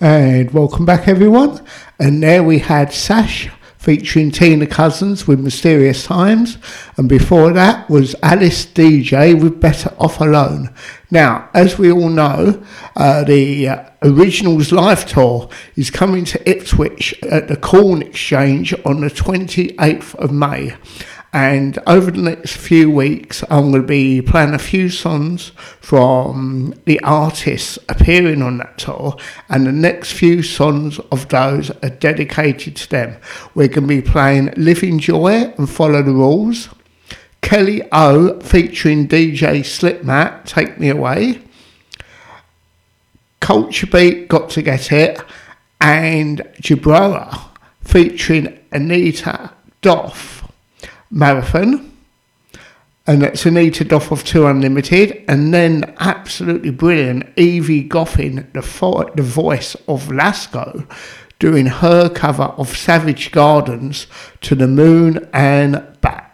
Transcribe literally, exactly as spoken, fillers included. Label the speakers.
Speaker 1: And welcome back, everyone. And there we had Sash featuring Tina Cousins with Mysterious Times, and before that was Alice D J with Better Off Alone. Now, as we all know, uh, the uh, Originals Live Tour is coming to Ipswich at the Corn Exchange on the twenty-eighth of May. And over the next few weeks, I'm going to be playing a few songs from the artists appearing on that tour. And the next few songs of those are dedicated to them. We're going to be playing Living Joy and Follow the Rules. Kelly O featuring D J Slipmat, Take Me Away. Culture Beat, Got to Get It. And Jabroa featuring Anita Doff, Marathon, and that's Anita Doff of Two Unlimited, and then absolutely brilliant Evie Goffin, the, fo- the voice of Lasco, doing her cover of Savage Gardens, To the Moon and Back.